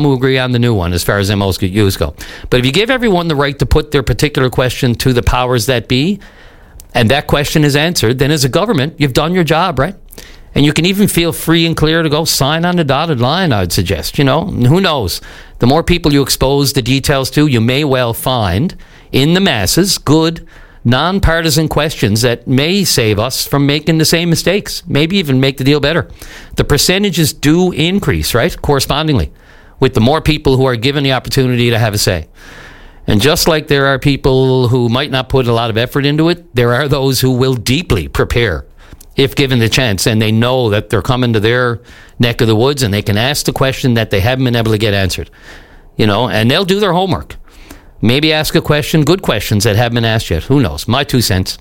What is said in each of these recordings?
some who agree on the new one as far as MOUs go. But if you give everyone the right to put their particular question to the powers that be, and that question is answered, then as a government, you've done your job, right? And you can even feel free and clear to go sign on the dotted line, I would suggest. You know, who knows? The more people you expose the details to, you may well find in the masses good, non-partisan questions that may save us from making the same mistakes, maybe even make the deal better. The percentages do increase, right, correspondingly, with the more people who are given the opportunity to have a say. And just like there are people who might not put a lot of effort into it, there are those who will deeply prepare if given the chance, and they know that they're coming to their neck of the woods and they can ask the question that they haven't been able to get answered. You know, and they'll do their homework. Maybe ask a question, good questions that haven't been asked yet. Who knows? My 2 cents.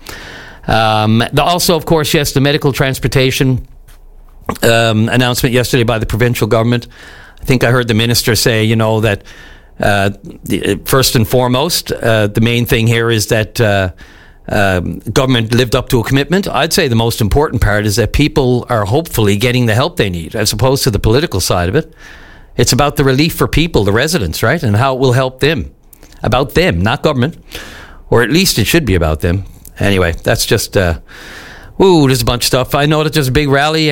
Also, of course, yes, the medical transportation announcement yesterday by the provincial government. I think I heard the minister say, you know, that first and foremost, the main thing here is that government lived up to a commitment. I'd say the most important part is that people are hopefully getting the help they need, as opposed to the political side of it. It's about the relief for people, the residents, right, and how it will help them. About them, not government, or at least it should be about them. Anyway, that's just, there's a bunch of stuff. I know that there's a big rally,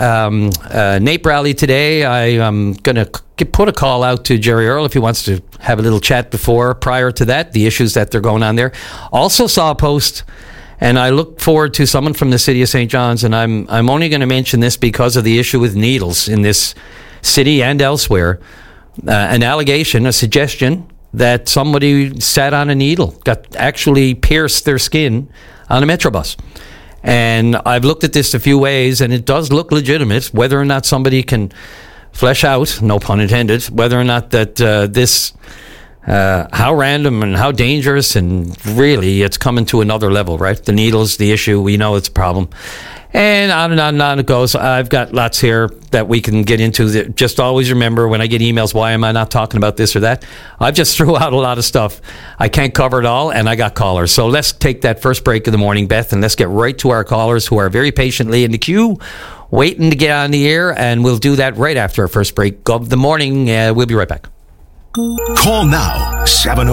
NAPE rally today. I'm going to put a call out to Jerry Earl if he wants to have a little chat prior to that, the issues that they're going on there. Also saw a post, and I look forward to someone from the city of St. John's, and I'm only going to mention this because of the issue with needles in this city and elsewhere. An allegation, a suggestion, that somebody sat on a needle, actually pierced their skin on a Metrobus. And I've looked at this a few ways, and it does look legitimate, whether or not somebody can flesh out, no pun intended, whether or not that this, how random and how dangerous, and really it's coming to another level, right? The needle's the issue. We know it's a problem. And on and on and on it goes. I've got lots here that we can get into. Just always remember when I get emails, why am I not talking about this or that? I've just threw out a lot of stuff. I can't cover it all, and I got callers. So let's take that first break of the morning, Beth, and let's get right to our callers who are very patiently in the queue, waiting to get on the air, and we'll do that right after our first break of the morning. We'll be right back. Call now,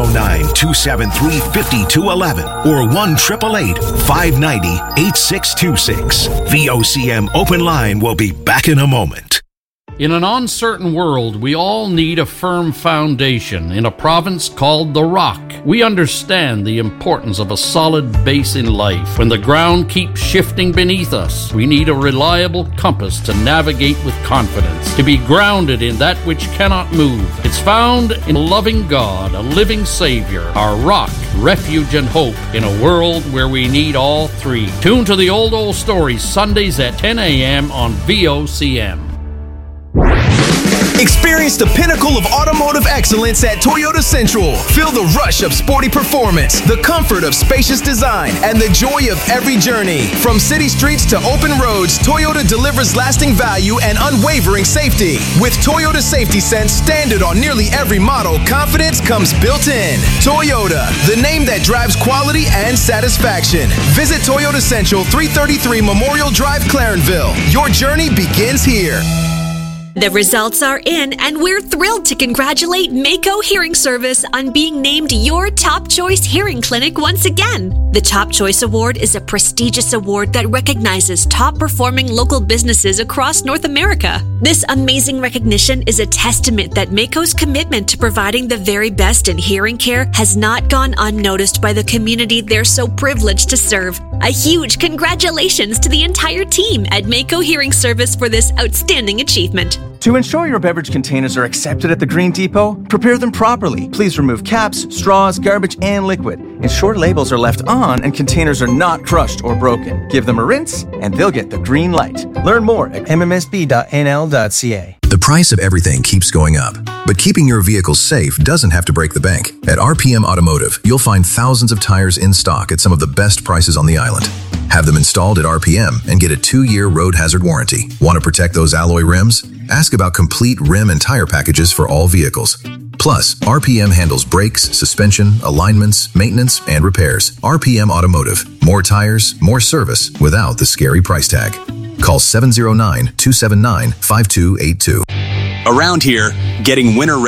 709-273-5211 or 1-888-590-8626. VOCM Open Line will be back in a moment. In an uncertain world, we all need a firm foundation in a province called the Rock. We understand the importance of a solid base in life. When the ground keeps shifting beneath us, we need a reliable compass to navigate with confidence, to be grounded in that which cannot move. It's found in a loving God, a living Savior, our rock, refuge, and hope in a world where we need all three. Tune to the Old Stories Sundays at 10 a.m. on VOCM. Experience the pinnacle of automotive excellence at Toyota Central. Feel the rush of sporty performance, the comfort of spacious design, and the joy of every journey. From city streets to open roads, Toyota delivers lasting value and unwavering safety. With Toyota Safety Sense standard on nearly every model, confidence comes built in. Toyota, the name that drives quality and satisfaction. Visit Toyota Central, 333 Memorial Drive, Clarenville. Your journey begins here. The results are in, and we're thrilled to congratulate Mako Hearing Service on being named your Top Choice Hearing Clinic once again. The Top Choice Award is a prestigious award that recognizes top-performing local businesses across North America. This amazing recognition is a testament that Mako's commitment to providing the very best in hearing care has not gone unnoticed by the community they're so privileged to serve. A huge congratulations to the entire team at Mako Hearing Service for this outstanding achievement. To ensure your beverage containers are accepted at the Green Depot, prepare them properly. Please remove caps, straws, garbage, and liquid. Ensure labels are left on and containers are not crushed or broken. Give them a rinse, and they'll get the green light. Learn more at mmsb.nl.ca. The price of everything keeps going up, but keeping your vehicle safe doesn't have to break the bank. At RPM Automotive, you'll find thousands of tires in stock at some of the best prices on the island. Have them installed at RPM and get a 2-year road hazard warranty. Want to protect those alloy rims? Ask about complete rim and tire packages for all vehicles. Plus, RPM handles brakes, suspension, alignments, maintenance, and repairs. RPM Automotive. More tires, more service without the scary price tag. Call 709-279-5282. Around here, getting winter